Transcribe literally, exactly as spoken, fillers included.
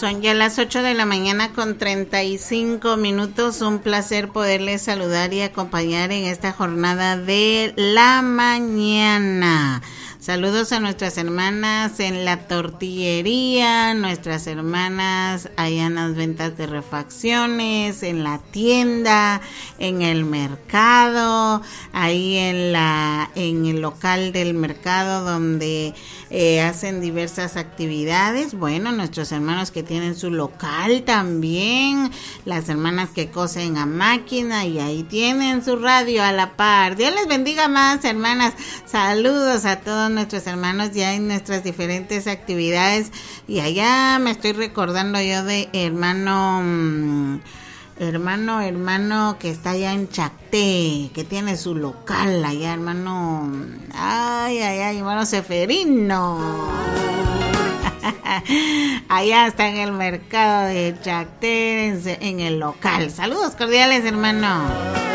Son ya las ocho de la mañana con treinta y cinco minutos. Un placer poderles saludar y acompañar en esta jornada de la mañana. Saludos a nuestras hermanas en la tortillería, nuestras hermanas allá en las ventas de refacciones, en la tienda, en el mercado, ahí en la en el local del mercado donde eh, hacen diversas actividades. Bueno, nuestros hermanos que tienen su local también, las hermanas que cosen a máquina y ahí tienen su radio a la par. Dios les bendiga más, hermanas. Saludos a todos nuestros hermanos ya en nuestras diferentes actividades. Y allá me estoy recordando yo de hermano hermano hermano que está allá en Chacté, que tiene su local allá, hermano ay ay ay hermano Seferino. Allá está en el mercado de Chacté, en el local. Saludos cordiales, hermano.